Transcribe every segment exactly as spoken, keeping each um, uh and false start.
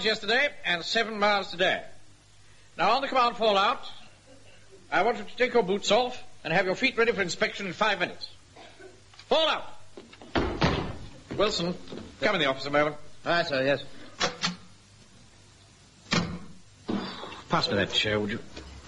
yesterday and seven miles today. Now, on the command fall out, I want you to take your boots off and have your feet ready for inspection in five minutes. Fall out! Wilson, come in the office a moment. Aye, sir, yes. Pass me that chair, would you?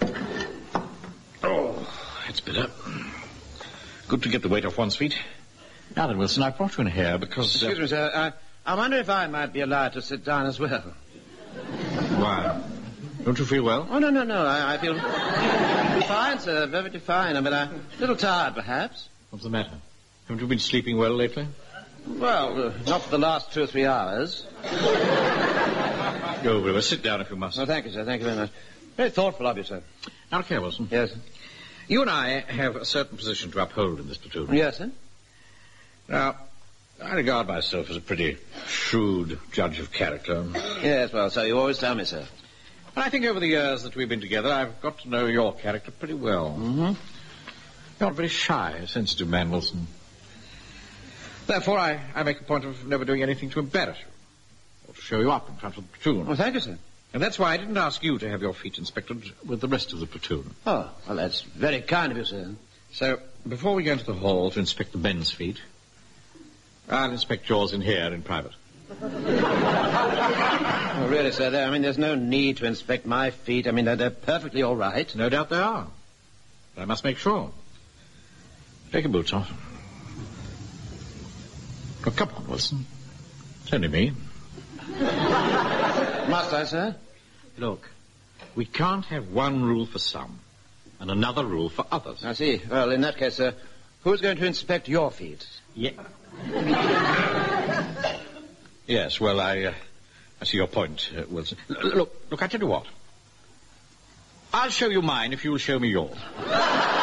Oh, it's better. Good to get the weight off one's feet. Now then, Wilson, I brought you in here because... Excuse uh, me, sir. I, I wonder if I might be allowed to sit down as well. Why? Don't you feel well? Oh, no, no, no. I, I feel fine, sir. Perfectly fine. I mean, I'm a little tired, perhaps. What's the matter? Haven't you been sleeping well lately? Well, uh, not for the last two or three hours. Go over. Sit down if you must. Oh, thank you, sir. Thank you very much. Very thoughtful of you, sir. Now, look here, Wilson. Yes. You and I have a certain position to uphold in this platoon. Yes, sir. Now, I regard myself as a pretty shrewd judge of character. Yes, well, so you always tell me, sir. And I think over the years that we've been together, I've got to know your character pretty well. Mm-hmm. You're a very shy, sensitive man, Wilson. Therefore, I, I make a point of never doing anything to embarrass you or to show you up in front of the platoon. Well, thank you, sir. And that's why I didn't ask you to have your feet inspected with the rest of the platoon. Oh, well, that's very kind of you, sir. So, before we go into the hall to inspect the men's feet, I'll inspect yours in here in private. Oh, really, sir, there, I mean, there's no need to inspect my feet. I mean, they're, they're perfectly all right. No doubt they are. But I must make sure. Take your boots off. Oh, come on, Wilson. It's only me. Must I, sir? Look, we can't have one rule for some and another rule for others. I see. Well, in that case, sir, who's going to inspect your feet? Yeah. Yes, well, I, uh, I see your point, uh, Wilson. L- look, look, I tell you what. I'll show you mine if you'll show me yours.